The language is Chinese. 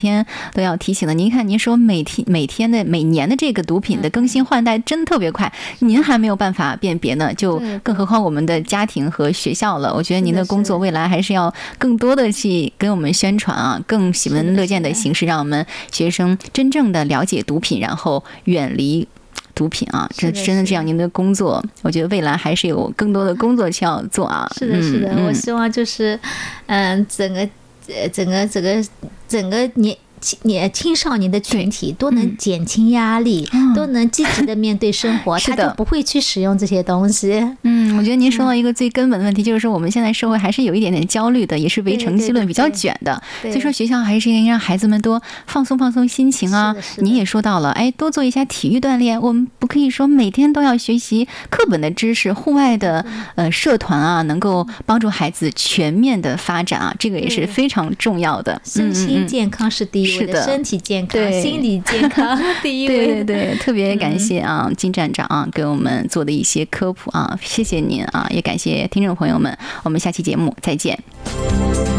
天都要提醒的。您看，您说每年的这个毒品的更新换代真特别快，您还没有办法辨别呢，就更何况我们的家庭和学校了。我觉得您的工作未来还是要更多的去跟我们宣传啊，更喜闻乐见的形式，让我们学生真正的了解毒品，然后远离毒品啊。这真的这样，您的工作，我觉得未来还是有更多的工作需要做啊。 是的，是的，我希望就是，整个青少年的群体都能减轻压力，都能积极的面对生活，他就不会去使用这些东西。 我觉得您说到一个最根本的问题，就是说我们现在社会还是有一点点焦虑的，也是围成绩论比较卷的，所以说学校还是应该让孩子们多放松心情啊。您也说到了，多做一下体育锻炼，我们不可以说每天都要学习课本的知识，户外的社团啊，能够帮助孩子全面的发展啊，这个也是非常重要的。 身心健康是第一位的，身体健康、心理健康第一位。 对，特别感谢啊，金站长啊给我们做的一些科普啊，谢谢您啊，也感谢听众朋友们，我们下期节目再见。